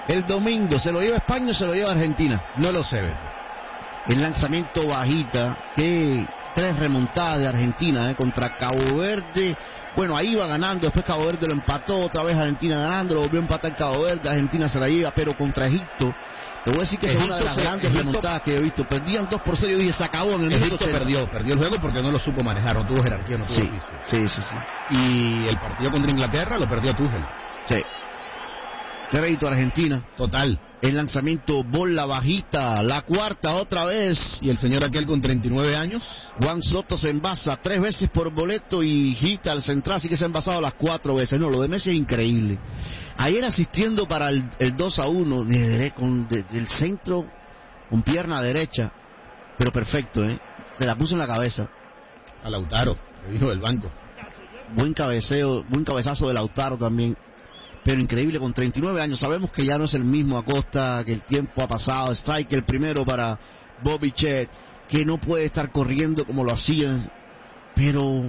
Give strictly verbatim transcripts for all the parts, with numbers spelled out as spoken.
el domingo. ¿Se lo lleva España o se lo lleva Argentina? No lo sé, Beto. El lanzamiento bajita, que tres remontadas de Argentina eh, contra Cabo Verde. Bueno, ahí va ganando, después Cabo Verde lo empató, otra vez Argentina ganando, lo volvió a empatar Cabo Verde, Argentina se la lleva, pero contra Egipto, te voy a decir que es una de las grandes Egipto, remontadas que he visto. Perdían dos por cero y se acabó en el Egipto minuto perdió, perdió el juego porque no lo supo manejar, no tuvo jerarquía, no tuvo sí, oficio. sí, sí, sí. Y el partido contra Inglaterra lo perdió Tuchel. Sí. Crédito a Argentina. Total. El lanzamiento bola bajita, la cuarta otra vez. Y el señor aquel con treinta y nueve años. Juan Soto se envasa tres veces por boleto y Gita al central, así que se ha envasado las cuatro veces. No, lo de Messi es increíble. Ayer asistiendo para el, el dos a uno de, con, de, del centro con pierna derecha, pero perfecto, ¿eh? Se la puso en la cabeza. A Lautaro, que vino del banco. Buen cabeceo, buen cabezazo de Lautaro también. Pero increíble, con treinta y nueve años. Sabemos que ya no es el mismo Acosta, que el tiempo ha pasado. Strike el primero para Bobby Chet, que no puede estar corriendo como lo hacían. Pero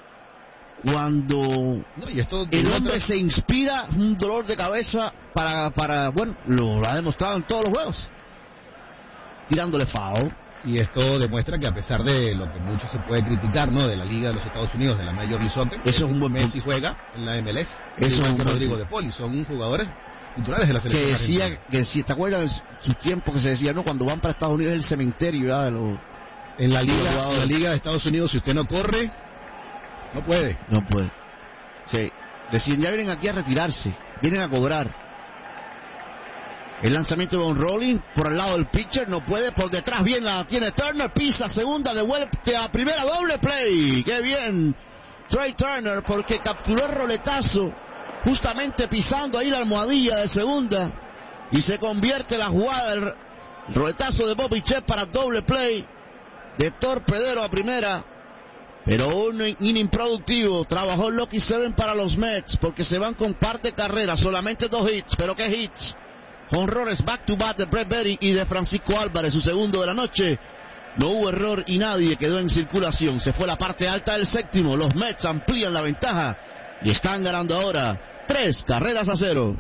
cuando no, y esto el hombre otra... se inspira, un dolor de cabeza para, para bueno, lo, lo ha demostrado en todos los juegos. Tirándole foul. Y esto demuestra que a pesar de lo que mucho se puede criticar, ¿no?, de la Liga de los Estados Unidos, de la Major League Soccer, eso es un buen Messi juega en la M L S. Eso es un que Rodrigo de Poli, son jugadores titulares de la selección. Que decía, que decía, ¿te acuerdas de sus tiempos que se decía, no, cuando van para Estados Unidos es el cementerio ya de los, en la liga, en la Liga de Estados Unidos, si usted no corre, no puede. No puede. Sí. Decían, ya vienen aquí a retirarse, vienen a cobrar. El lanzamiento de Von Rolling por el lado del pitcher, no puede, por detrás bien la tiene Turner, pisa segunda, devuelve a primera, doble play. ¡Qué bien! Trey Turner, porque capturó el roletazo, justamente pisando ahí la almohadilla de segunda, y se convierte la jugada, el roletazo de Bobby Chet para doble play, de torpedero a primera. Pero un inning productivo, trabajó Lucky Seven para los Mets, porque se van con par de carreras, solamente dos hits, pero qué hits. Honrores back to back de Brett Berry y de Francisco Álvarez, su segundo de la noche. No hubo error y nadie quedó en circulación. Se fue la parte alta del séptimo. Los Mets amplían la ventaja y están ganando ahora tres carreras a cero.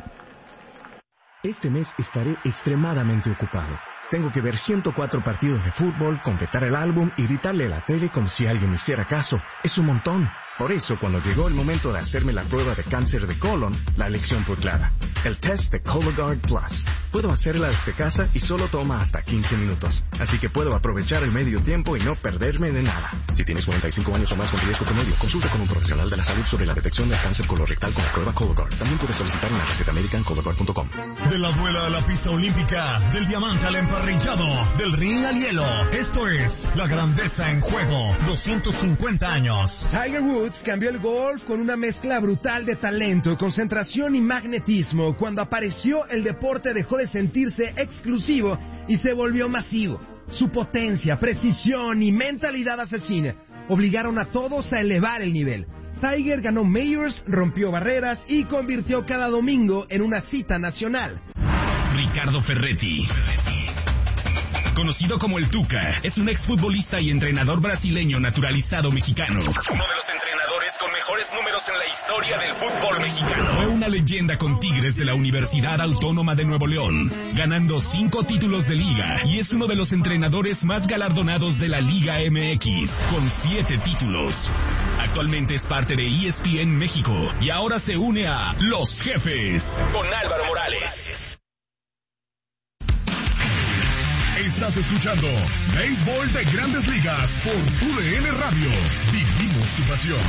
Este mes estaré extremadamente ocupado. Tengo que ver ciento cuatro partidos de fútbol, completar el álbum y gritarle a la tele como si alguien me hiciera caso. Es un montón. Por eso, cuando llegó el momento de hacerme la prueba de cáncer de colon, la elección fue clara. El test de Cologuard Plus. Puedo hacerla desde casa y solo toma hasta quince minutos. Así que puedo aprovechar el medio tiempo y no perderme de nada. Si tienes cuarenta y cinco años o más con riesgo promedio, consulta con un profesional de la salud sobre la detección del cáncer colorectal con la prueba Cologuard. También puedes solicitar una receta médica en cologuard punto com. De la duela a la pista olímpica, del diamante al emparrillado, del ring al hielo. Esto es la grandeza en juego. doscientos cincuenta años. Tiger Woods cambió el golf con una mezcla brutal de talento, concentración y magnetismo. Cuando apareció, el deporte dejó de sentirse exclusivo y se volvió masivo. Su potencia, precisión y mentalidad asesina obligaron a todos a elevar el nivel. Tiger ganó Majors, rompió barreras y convirtió cada domingo en una cita nacional. Ricardo Ferretti, conocido como el Tuca, es un exfutbolista y entrenador brasileño naturalizado mexicano. Uno de los entrenadores con mejores números en la historia del fútbol mexicano. Fue una leyenda con Tigres de la Universidad Autónoma de Nuevo León, ganando cinco títulos de liga, y es uno de los entrenadores más galardonados de la Liga M X, con siete títulos. Actualmente es parte de E S P N México y ahora se une a Los Jefes con Álvaro Morales. Estás escuchando Béisbol de Grandes Ligas por U D N Radio. Vivimos tu pasión.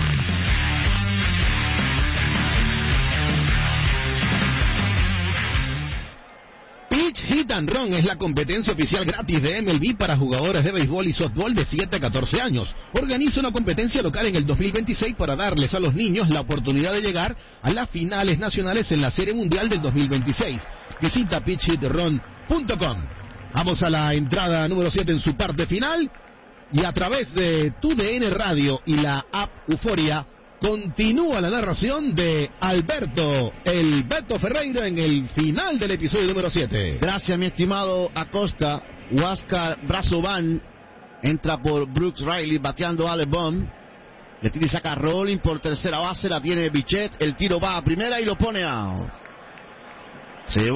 Pitch Hit and Run es la competencia oficial gratis de M L B para jugadores de béisbol y softball de siete a catorce años. Organiza una competencia local en el dos mil veintiséis para darles a los niños la oportunidad de llegar a las finales nacionales en la Serie Mundial del dos mil veintiséis. Visita pitch hit run punto com. Vamos a la entrada número siete en su parte final, y a través de Tu D N Radio y la app Euforia continúa la narración de Alberto El Beto Ferreira en el final del episodio número siete. Gracias, mi estimado Acosta. Huáscar Brazovan entra por Brooks Riley bateando Ale Bomb. Le tira y saca Rolling por tercera base, la tiene Bichette, el tiro va a primera y lo pone out. Se lleva